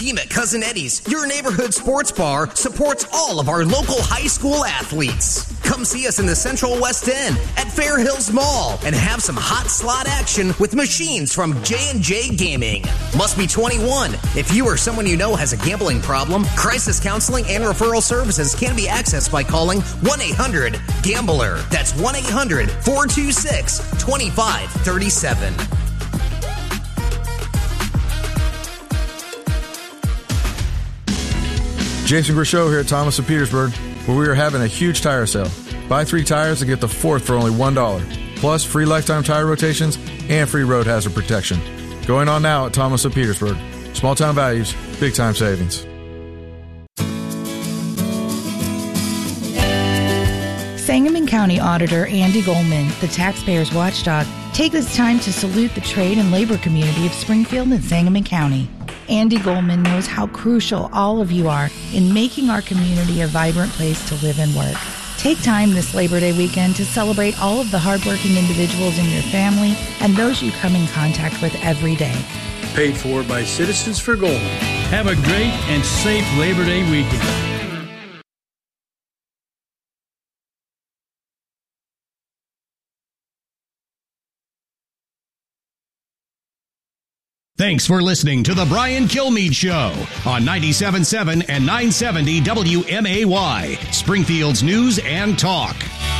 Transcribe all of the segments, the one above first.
Team at Cousin Eddie's, your neighborhood sports bar, supports all of our local high school athletes. Come see us in the Central West End at Fair Hills Mall and have some hot slot action with machines from J&J Gaming. Must be 21. If you or someone you know has a gambling problem, crisis counseling and referral services can be accessed by calling 1-800-GAMBLER. That's 1-800-426-2537. Jason Grishow here at Thomas of Petersburg, where we are having a huge tire sale. Buy 3 tires and get the 4th for only $1. Plus free lifetime tire rotations and free road hazard protection. Going on now at Thomas of Petersburg. Small town values, big time savings. Sangamon County Auditor Andy Goldman, the taxpayers' watchdog, take this time to salute the trade and labor community of Springfield and Sangamon County. Andy Goldman knows how crucial all of you are in making our community a vibrant place to live and work. Take time this Labor Day weekend to celebrate all of the hardworking individuals in your family and those you come in contact with every day. Paid for by Citizens for Goldman. Have a great and safe Labor Day weekend. Thanks for listening to The Brian Kilmeade Show on 97.7 and 970 WMAY, Springfield's News and Talk.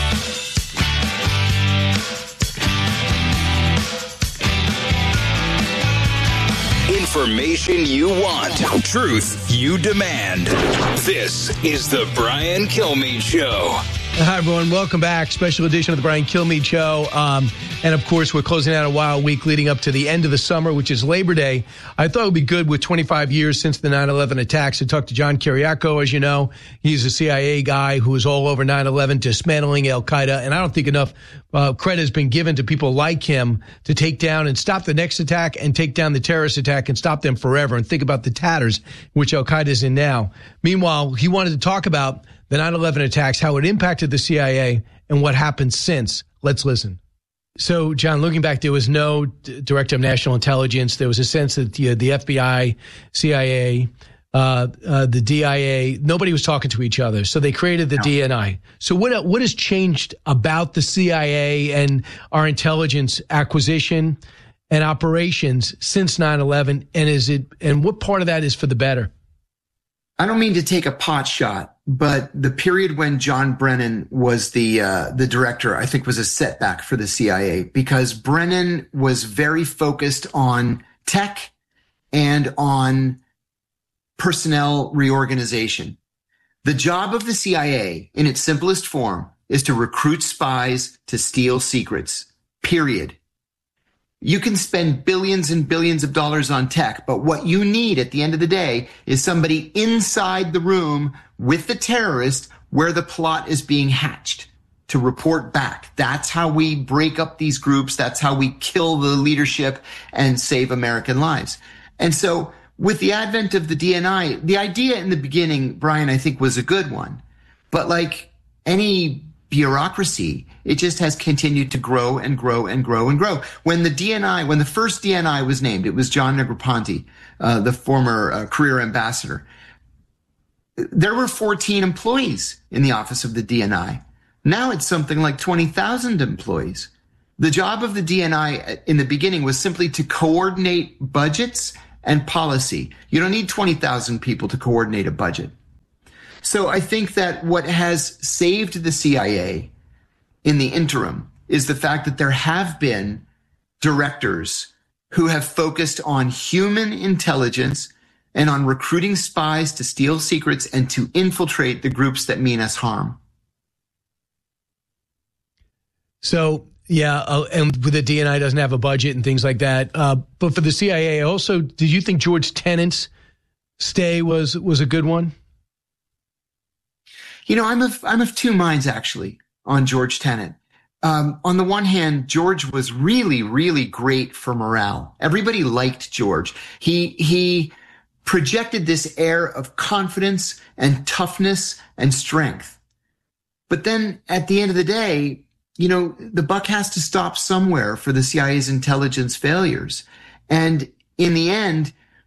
Information you want, truth you demand. This is The Brian Kilmeade Show. Hi, everyone. Welcome back. Special edition of the Brian Kilmeade Show. And, of course, we're closing out a wild week leading up to the end of the summer, which is Labor Day. I thought it would be good with 25 years since the 9/11 attacks to talk to John Kiriakou. As you know, he's a CIA guy who was all over 9/11, dismantling al-Qaeda. And I don't think enough credit has been given to people like him to take down and stop the next attack and take down the terrorist attack and stop them forever. And think about the tatters which al-Qaeda is in now. Meanwhile, he wanted to talk about the 9/11 attacks, how it impacted the CIA, and what happened since. Let's listen. So, John, looking back, there was no Director of National Intelligence. There was a sense that the FBI, CIA, the DIA, nobody was talking to each other. So they created the DNI. So what has changed about the CIA and our intelligence acquisition and operations since 9/11? And what part of that is for the better? I don't mean to take a pot shot, but the period when John Brennan was the director, I think was a setback for the CIA because Brennan was very focused on tech and on personnel reorganization. The job of the CIA in its simplest form is to recruit spies to steal secrets, period. You can spend billions and billions of dollars on tech, but what you need at the end of the day is somebody inside the room with the terrorist where the plot is being hatched to report back. That's how we break up these groups. That's how we kill the leadership and save American lives. And so with the advent of the DNI, the idea in the beginning, Brian, I think was a good one. But like any bureaucracy, it just has continued to grow and grow and grow and grow. When the first DNI was named, it was John Negroponte, the former career ambassador. There were 14 employees in the office of the DNI. Now it's something like 20,000 employees. The job of the DNI in the beginning was simply to coordinate budgets and policy. You don't need 20,000 people to coordinate a budget. So I think that what has saved the CIA in the interim is the fact that there have been directors who have focused on human intelligence and on recruiting spies to steal secrets and to infiltrate the groups that mean us harm. So, and the DNI doesn't have a budget and things like that. But for the CIA also, did you think George Tenet's stay was a good one? You know, I'm of two minds, actually, on George Tenet. On the one hand, George was really, really great for morale. Everybody liked George. He projected this air of confidence and toughness and strength. But then at the end of the day, you know, the buck has to stop somewhere for the CIA's intelligence failures. And in the end,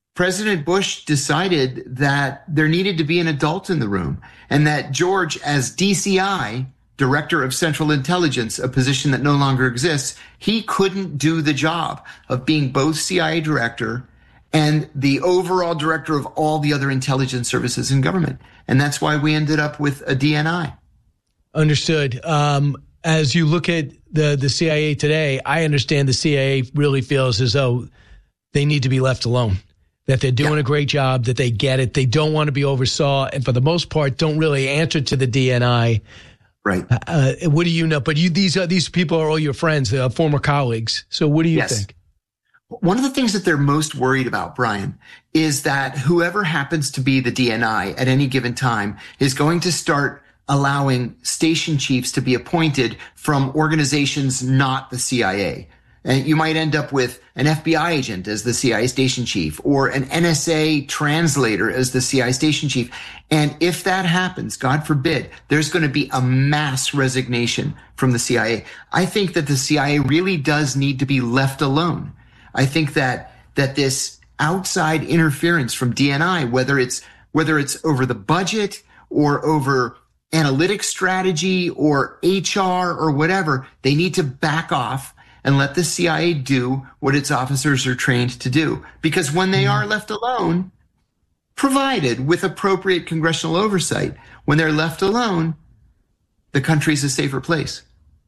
President Bush decided that there needed to be an adult in the room, and that George, as DCI, Director of Central Intelligence, a position that no longer exists, he couldn't do the job of being both CIA director and the overall director of all the other intelligence services in government. And that's why we ended up with a DNI. Understood. As you look at the CIA today, I understand the CIA really feels as though they need to be left alone, that they're doing a great job, that they get it. They don't want to be oversaw, and for the most part, don't really answer to the DNI. Right. What do you know? But these people are all your friends, former colleagues. So what do you think? One of the things that they're most worried about, Brian, is that whoever happens to be the DNI at any given time is going to start allowing station chiefs to be appointed from organizations not the CIA. And you might end up with an FBI agent as the CIA station chief, or an NSA translator as the CIA station chief. And if that happens, God forbid, there's going to be a mass resignation from the CIA. I think that the CIA really does need to be left alone. I think that this outside interference from DNI, whether it's over the budget or over analytics strategy or HR or whatever, they need to back off and let the CIA do what its officers are trained to do. Because when they are left alone, provided with appropriate congressional oversight, when they're left alone, the country's a safer place.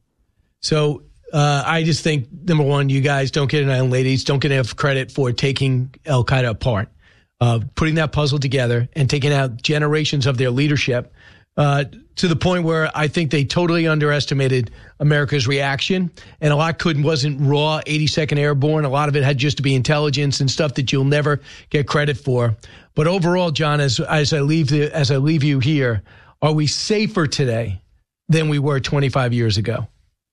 So I just think, number one, you guys don't get enough, ladies, don't get enough credit for taking Al-Qaeda apart, putting that puzzle together and taking out generations of their leadership. To the point where I think they totally underestimated America's reaction, and a lot wasn't raw 82nd Airborne. A lot of it had just to be intelligence and stuff that you'll never get credit for. But overall, John, as I leave you here, are we safer today than we were 25 years ago?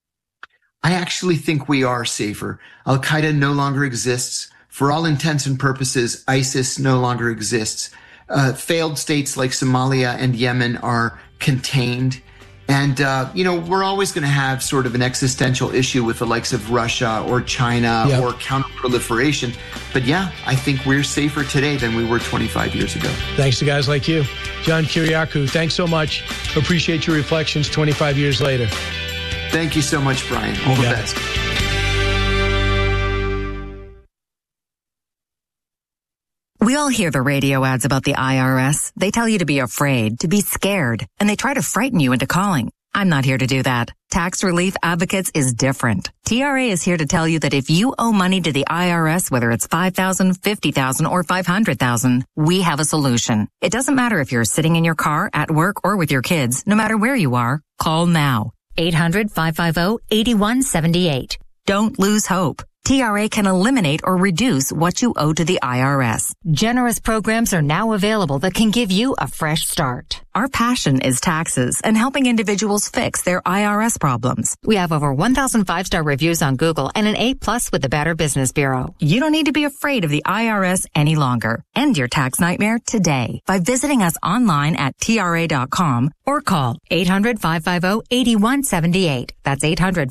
I actually think we are safer. Al-Qaeda no longer exists. For all intents and purposes, ISIS no longer exists. Failed states like Somalia and Yemen are contained. And, we're always going to have sort of an existential issue with the likes of Russia or China or counterproliferation. But yeah, I think we're safer today than we were 25 years ago. Thanks to guys like you. John Kiriakou, thanks so much. Appreciate your reflections 25 years later. Thank you so much, Brian. All the best. We all hear the radio ads about the IRS. They tell you to be afraid, to be scared, and they try to frighten you into calling. I'm not here to do that. Tax Relief Advocates is different. TRA is here to tell you that if you owe money to the IRS, whether it's $5,000, $50,000, or $500,000, we have a solution. It doesn't matter if you're sitting in your car, at work, or with your kids. No matter where you are, call now. 800-550-8178. Don't lose hope. TRA can eliminate or reduce what you owe to the IRS. Generous programs are now available that can give you a fresh start. Our passion is taxes and helping individuals fix their IRS problems. We have over 1,000 5-star reviews on Google and an A+ with the Better Business Bureau. You don't need to be afraid of the IRS any longer. End your tax nightmare today by visiting us online at TRA.com or call 800-550-8178. That's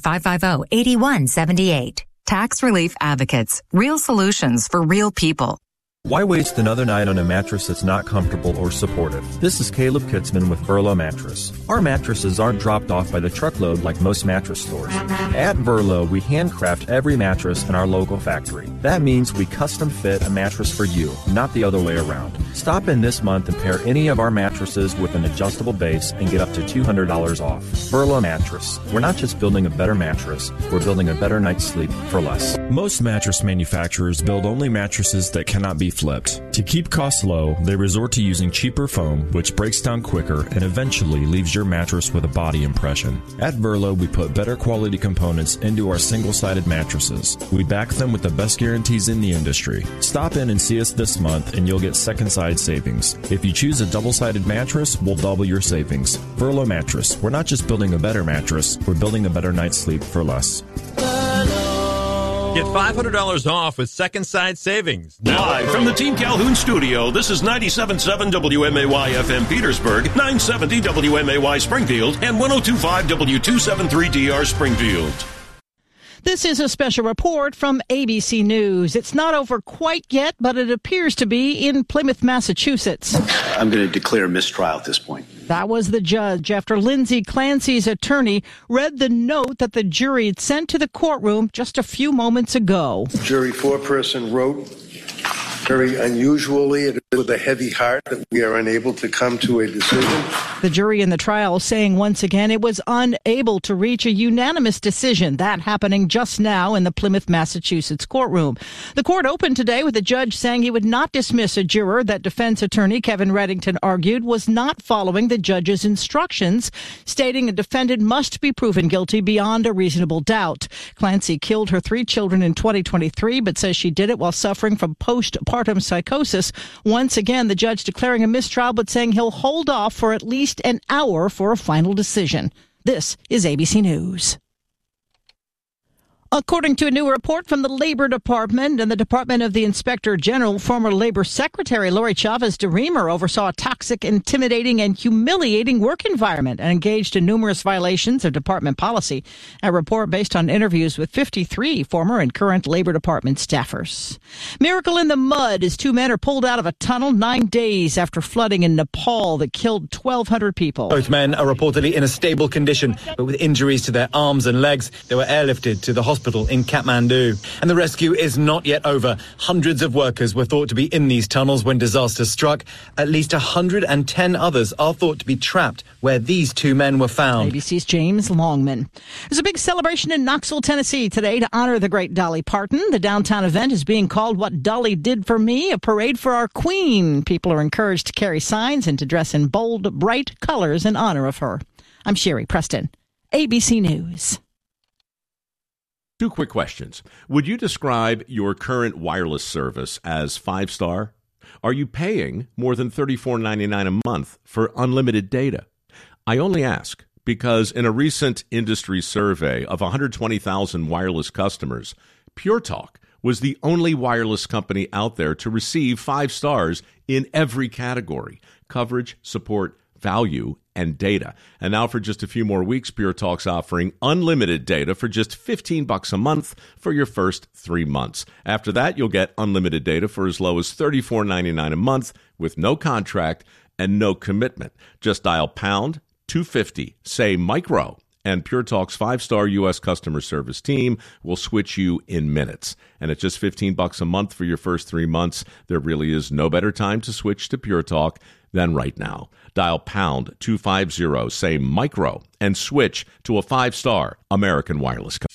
800-550-8178. Tax Relief Advocates. Real solutions for real people. Why waste another night on a mattress that's not comfortable or supportive? This is Caleb Kitzman with Verlo Mattress. Our mattresses aren't dropped off by the truckload like most mattress stores. At Verlo, we handcraft every mattress in our local factory. That means we custom fit a mattress for you, not the other way around. Stop in this month and pair any of our mattresses with an adjustable base and get up to $200 off. Verlo Mattress. We're not just building a better mattress, we're building a better night's sleep for less. Most mattress manufacturers build only mattresses that cannot be flipped. To keep costs low, they resort to using cheaper foam, which breaks down quicker and eventually leaves your mattress with a body impression. At Verlo, we put better quality components into our single-sided mattresses. We back them with the best guarantees in the industry. Stop in and see us this month and you'll get second-side savings. If you choose a double-sided mattress, we'll double your savings. Verlo Mattress. We're not just building a better mattress, we're building a better night's sleep for less. Get $500 off with Second Side Savings. Live from the Team Calhoun studio, this is 97.7 WMAY FM Petersburg, 970 WMAY Springfield, and 102.5 W273DR Springfield. This is a special report from ABC News. It's not over quite yet, but it appears to be in Plymouth, Massachusetts. I'm going to declare mistrial at this point. That was the judge after Lindsay Clancy's attorney read the note that the jury had sent to the courtroom just a few moments ago. Jury foreperson wrote, very unusually, with a heavy heart, that we are unable to come to a decision. The jury in the trial saying once again it was unable to reach a unanimous decision. That happening just now in the Plymouth, Massachusetts courtroom. The court opened today with the judge saying he would not dismiss a juror that defense attorney Kevin Reddington argued was not following the judge's instructions, stating a defendant must be proven guilty beyond a reasonable doubt. Clancy killed her 3 children in 2023, but says she did it while suffering from postpartum psychosis. Once again, the judge declaring a mistrial, but saying he'll hold off for at least an hour for a final decision. This is ABC News. According to a new report from the Labor Department and the Department of the Inspector General, former Labor Secretary Lori Chavez DeRemer oversaw a toxic, intimidating, and humiliating work environment and engaged in numerous violations of department policy. A report based on interviews with 53 former and current Labor Department staffers. Miracle in the mud as 2 men are pulled out of a tunnel 9 days after flooding in Nepal that killed 1,200 people. Both men are reportedly in a stable condition, but with injuries to their arms and legs. They were airlifted to the hospital in Kathmandu. And the rescue is not yet over. Hundreds of workers were thought to be in these tunnels when disaster struck. At least 110 others are thought to be trapped where these 2 men were found. ABC's James Longman. There's a big celebration in Knoxville, Tennessee today to honor the great Dolly Parton. The downtown event is being called What Dolly Did for Me, a parade for our queen. People are encouraged to carry signs and to dress in bold, bright colors in honor of her. I'm Sherry Preston, ABC News. 2 quick questions. Would you describe your current wireless service as 5-star? Are you paying more than $34.99 a month for unlimited data? I only ask because in a recent industry survey of 120,000 wireless customers, Pure Talk was the only wireless company out there to receive 5 stars in every category: coverage, support, value, and data. And now for just a few more weeks, Pure Talk's offering unlimited data for just $15 a month for your first 3 months. After that, you'll get unlimited data for as low as $34.99 a month with no contract and no commitment. Just dial pound 250, say micro, and Pure Talk's 5-star U.S. customer service team will switch you in minutes. And at just $15 a month for your first 3 months, there really is no better time to switch to Pure Talk than right now. Dial pound 250, say micro, and switch to a 5-star American Wireless company.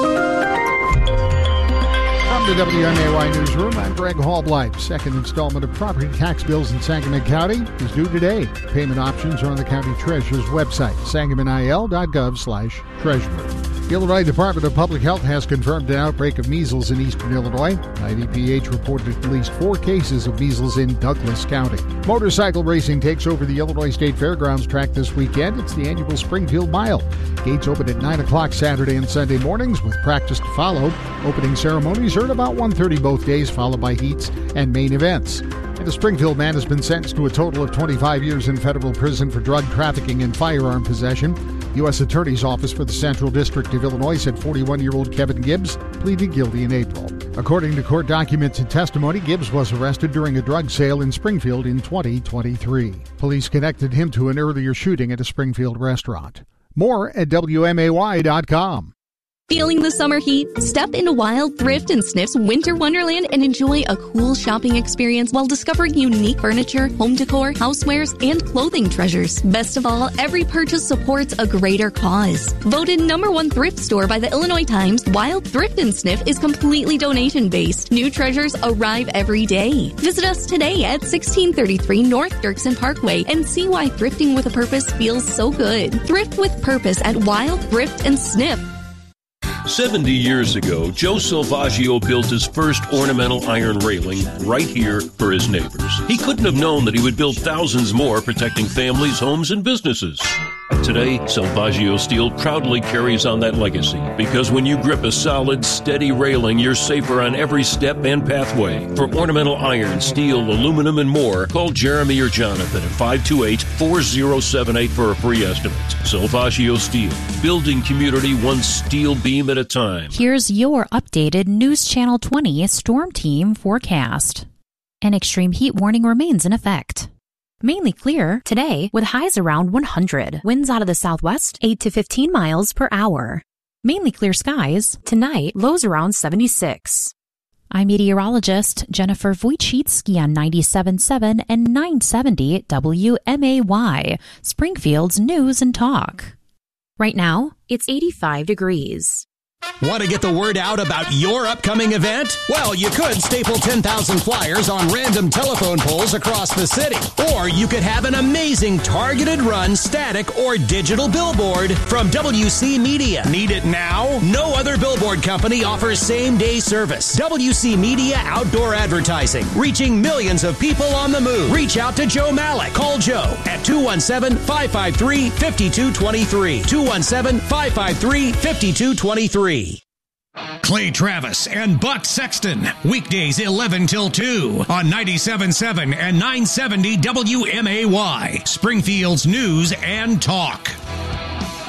From the WMAY Newsroom, I'm Greg Hallblight. Second installment of property tax bills in Sangamon County is due today. Payment options are on the county treasurer's website, sangamonil.gov/treasurer. The Illinois Department of Public Health has confirmed an outbreak of measles in eastern Illinois. IDPH reported at least 4 cases of measles in Douglas County. Motorcycle racing takes over the Illinois State Fairgrounds track this weekend. It's the annual Springfield Mile. Gates open at 9 o'clock Saturday and Sunday mornings with practice to follow. Opening ceremonies are at about 1:30 both days, followed by heats and main events. And a Springfield man has been sentenced to a total of 25 years in federal prison for drug trafficking and firearm possession. U.S. Attorney's Office for the Central District of Illinois said 41-year-old Kevin Gibbs pleaded guilty in April. According to court documents and testimony, Gibbs was arrested during a drug sale in Springfield in 2023. Police connected him to an earlier shooting at a Springfield restaurant. More at WMAY.com. Feeling the summer heat? Step into Wild Thrift and Sniff's Winter Wonderland and enjoy a cool shopping experience while discovering unique furniture, home decor, housewares, and clothing treasures. Best of all, every purchase supports a greater cause. Voted #1 thrift store by the Illinois Times, Wild Thrift and Sniff is completely donation-based. New treasures arrive every day. Visit us today at 1633 North Dirksen Parkway and see why thrifting with a purpose feels so good. Thrift with purpose at Wild Thrift and Sniff. 70 years ago, Joe Silvaggio built his first ornamental iron railing right here for his neighbors. He couldn't have known that he would build thousands more, protecting families, homes, and businesses. Today, Salvaggio Steel proudly carries on that legacy because when you grip a solid, steady railing, you're safer on every step and pathway. For ornamental iron, steel, aluminum, and more, call Jeremy or Jonathan at 528-4078 for a free estimate. Salvaggio Steel, building community one steel beam at a time. Here's your updated News Channel 20 Storm Team forecast. An extreme heat warning remains in effect. Mainly clear today with highs around 100. Winds out of the southwest 8 to 15 miles per hour. Mainly clear skies tonight, lows around 76. I'm meteorologist Jennifer Wojcicki on 97.7 and 970 WMAY, Springfield's News and Talk. Right now, it's 85 degrees. Want to get the word out about your upcoming event? Well, you could staple 10,000 flyers on random telephone poles across the city. Or you could have an amazing targeted run, static, or digital billboard from WC Media. Need it now? No other billboard company offers same-day service. WC Media Outdoor Advertising, reaching millions of people on the move. Reach out to Joe Malik. Call Joe at 217-553-5223. 217-553-5223. Clay Travis and Buck Sexton, weekdays 11 till 2 on 97.7 and 970 WMAY, Springfield's News and Talk.